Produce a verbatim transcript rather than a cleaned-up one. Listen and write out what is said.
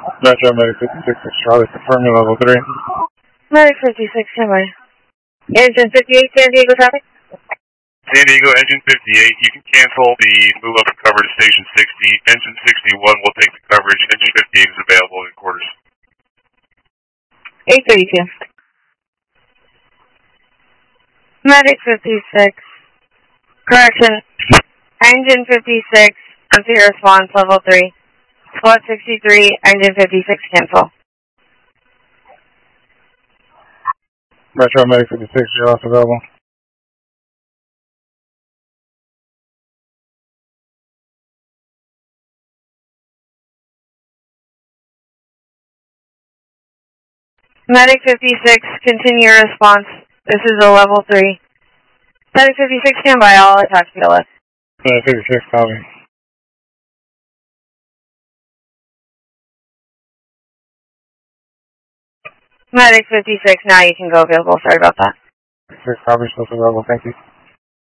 Metro Medic fifty-six, Charlie, confirm your level three. Medic fifty-six, standby. Engine fifty-eight, San Diego traffic. San Diego, engine fifty-eight, you can cancel the move up and cover to station sixty. Engine sixty-one will take the coverage. Engine fifty-eight is available in quarters. eight thirty-two. Medic fifty-six. Correction. Engine fifty-six, empty response, level three. Squad sixty-three, engine fifty-six, cancel. Metro Medic fifty-six, you're also available. Medic fifty-six, continue your response. This is a level three. Medic fifty-six, stand by, all attack P L S. Medic fifty-six, copy. Medic fifty-six, now you can go available. Sorry about that. fifty-six, copy, still available, thank you.